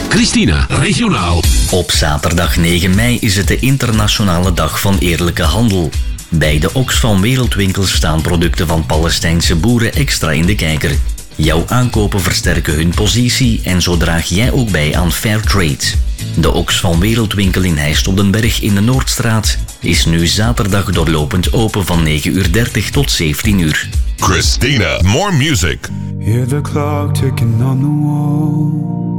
Christina, regionaal. Op zaterdag 9 mei is het de internationale dag van eerlijke handel. Bij de Oxfam Wereldwinkels staan producten van Palestijnse boeren extra in de kijker. Jouw aankopen versterken hun positie en zo draag jij ook bij aan fair trade. De Oxfam Wereldwinkel in Heist op den Berg in de Noordstraat is nu zaterdag doorlopend open van 9:30 tot 17 uur. Christina, more music. Hear the clock ticking on the wall.